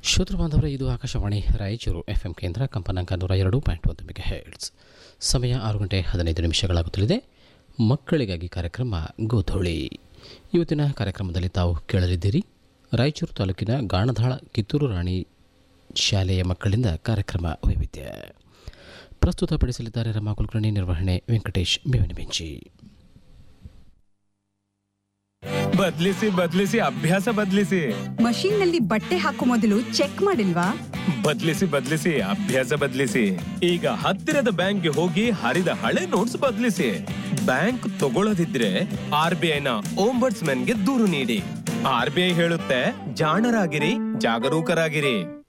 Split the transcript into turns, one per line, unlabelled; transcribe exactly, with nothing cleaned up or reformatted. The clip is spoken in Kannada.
ಶ್ರೋತೃ ಬಾಂಧವರೇ, ಇದು ಆಕಾಶವಾಣಿ ರಾಯಚೂರು ಎಫ್ ಎಂ ಕೇಂದ್ರ, ಕಂಪನಾಂಕ ನೂರ ಎರಡು ಪಾಯಿಂಟ್ ಒಂದು ಮೆಗಾ ಹೆರ್ಟ್ಸ್. ಸಮಯ ಆರು ಗಂಟೆ ಹದಿನೈದು ನಿಮಿಷಗಳಾಗುತ್ತಲಿದೆ. ಮಕ್ಕಳಿಗಾಗಿ ಕಾರ್ಯಕ್ರಮ ಗೋಧೂಳಿ. ಇವತ್ತಿನ ಕಾರ್ಯಕ್ರಮದಲ್ಲಿ ತಾವು ಕೇಳಲಿದ್ದೀರಿ ರಾಯಚೂರು ತಾಲೂಕಿನ ಗಾಣದಾಳ ಕಿತ್ತೂರು ರಾಣಿ ಶಾಲೆಯ ಮಕ್ಕಳಿಂದ ಕಾರ್ಯಕ್ರಮ ವೈವಿಧ್ಯ. ಪ್ರಸ್ತುತಪಡಿಸಲಿದ್ದಾರೆ ರಮಾ ಕುಲಕರ್ಣಿ, ನಿರ್ವಹಣೆ ವೆಂಕಟೇಶ್ ಬೇವನಬೆಂಚಿ.
ಬದಲಿಸಿ ಬದಲಿಸಿ ಅಭ್ಯಾಸ ಬದಲಿಸಿ.
ಮಷೀನ್ ನಲ್ಲಿ ಬಟ್ಟೆ ಹಾಕೋ ಮೊದಲು ಚೆಕ್ ಮಾಡಿಲ್ವಾ?
ಬದಲಿಸಿ ಬದಲಿಸಿ ಅಭ್ಯಾಸ ಬದಲಿಸಿ. ಈಗ ಹತ್ತಿರದ ಬ್ಯಾಂಕ್ಗೆ ಹೋಗಿ ಹರಿದ ಹಳೆ ನೋಟ್ಸ್ ಬದಲಿಸಿ. ಬ್ಯಾಂಕ್ ತಗೊಳ್ಳದಿದ್ರೆ ಆರ್ ಬಿ ಐ ನ ಓಂಬರ್ಟ್ಸ್ಮನ್ ಗೆ ದೂರು ನೀಡಿ. ಆರ್ ಬಿ ಐ ಹೇಳುತ್ತೆ, ಜಾಣರಾಗಿರಿ, ಜಾಗರೂಕರಾಗಿರಿ.